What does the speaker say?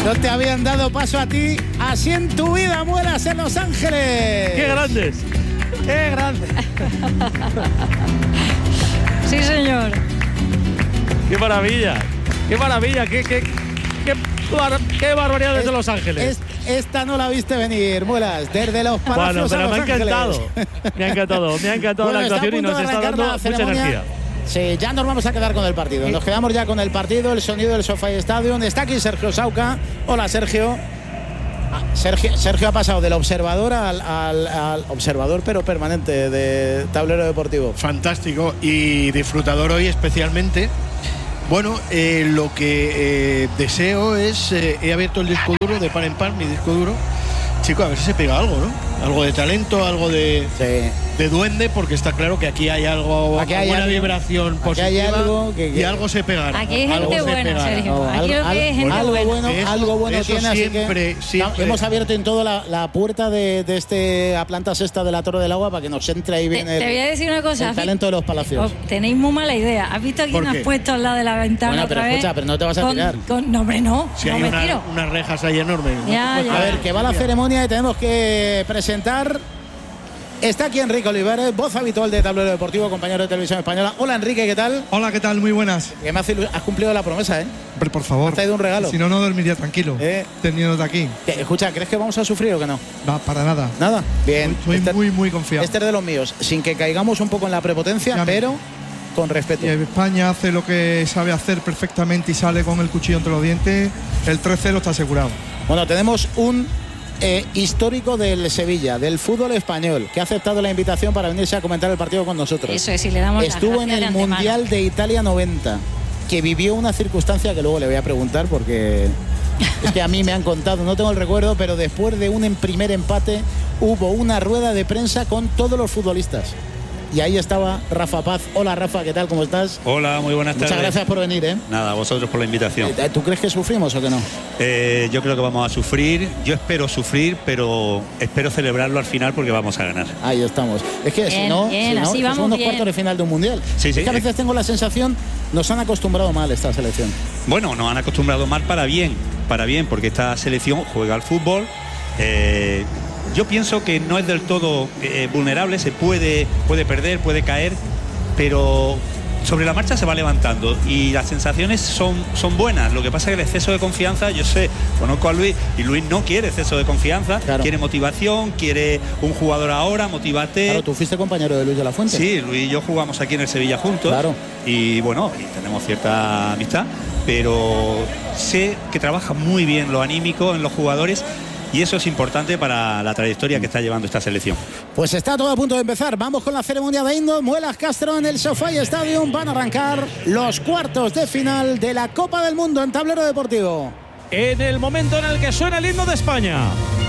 No te habían dado paso a ti así en tu vida, Muelas, en Los Ángeles. ¡Qué grandes! ¡Qué grandes! Sí, señor. ¡Qué maravilla! ¡Qué maravilla! ¡Qué barbaridad desde Los Ángeles! Esta no la viste venir, Muelas, desde los Palacios pero a Los Ángeles. Me ha encantado Bueno, la actuación y nos está dando mucha energía. Sí, ya nos vamos a quedar con el partido. Nos quedamos ya con el partido, el sonido del SoFi Stadium. Está aquí Sergio Sauca. Hola, Sergio. Sergio ha pasado del observador al observador, pero permanente, de Tablero Deportivo. Fantástico y disfrutador hoy especialmente. Bueno, lo que deseo es, he abierto el disco duro de par en par, mi disco duro. Chico, a ver si se pega algo, ¿no? Algo de talento, algo de duende, porque está claro que aquí hay algo, alguna vibración positiva, hay algo y algo se pegará. Aquí hay gente buena, Sergio. Aquí lo que es gente buena. Algo bueno tiene, siempre, así que hemos abierto en todo la puerta de a planta sexta de la Torre del Agua para que nos entre ahí bien te voy a decir una cosa, el talento de los Palacios. Tenéis muy mala idea. ¿Has visto quién has puesto al lado de la ventana? Bueno, pero otra escucha, vez? pero no te vas a tirar. No, hombre, no. Si no hay me tiro. unas rejas ahí enormes. Ya. A ver, que va la ceremonia y tenemos que presentar. Está aquí Enrique Olivares, voz habitual de Tablero Deportivo, compañero de Televisión Española. Hola, Enrique, ¿qué tal? Hola, ¿qué tal? Muy buenas. Que has cumplido la promesa, ¿eh? Hombre, por favor. Has traído un regalo. Si no, no dormiría tranquilo. Teniéndote aquí. Escucha, ¿crees que vamos a sufrir o que no? No, para nada. ¿Nada? Bien. Estoy muy confiado. Este es de los míos. Sin que caigamos un poco en la prepotencia, pero con respeto. Y España hace lo que sabe hacer perfectamente y sale con el cuchillo entre los dientes. El 3-0 está asegurado. Bueno, tenemos un histórico del Sevilla, del fútbol español, que ha aceptado la invitación para venirse a comentar el partido con nosotros. Eso es, y le damos Estuvo en el Mundial de Italia 90, que vivió una circunstancia que luego le voy a preguntar porque es que a mí me han contado, no tengo el recuerdo, pero después de un primer empate hubo una rueda de prensa con todos los futbolistas. Y ahí estaba Rafa Paz. Hola, Rafa, ¿qué tal? ¿Cómo estás? Hola, muy buenas tardes. Muchas gracias por venir, ¿eh? Nada, a vosotros por la invitación. ¿Tú crees que sufrimos o que no? Yo creo que vamos a sufrir. Yo espero sufrir, pero espero celebrarlo al final porque vamos a ganar. Ahí estamos. Es que si no son unos cuartos de final de un mundial. Sí, es que a veces tengo la sensación, nos han acostumbrado mal esta selección. Bueno, nos han acostumbrado mal para bien, porque esta selección juega al fútbol. Yo pienso que no es del todo vulnerable, se puede perder, puede caer, pero sobre la marcha se va levantando y las sensaciones son buenas. Lo que pasa es que el exceso de confianza, yo sé, conozco a Luis y Luis no quiere exceso de confianza, quiere motivación, quiere un jugador ahora, motívate. Claro, tú fuiste compañero de Luis de la Fuente. Sí, Luis y yo jugamos aquí en el Sevilla juntos. Claro. Y bueno, tenemos cierta amistad, pero sé que trabaja muy bien lo anímico en los jugadores. Y eso es importante para la trayectoria que está llevando esta selección. Pues está todo a punto de empezar. Vamos con la ceremonia de Indo. Muelas Castro en el SoFi Stadium. Van a arrancar los cuartos de final de la Copa del Mundo en Tablero Deportivo. En el momento en el que suena el himno de España.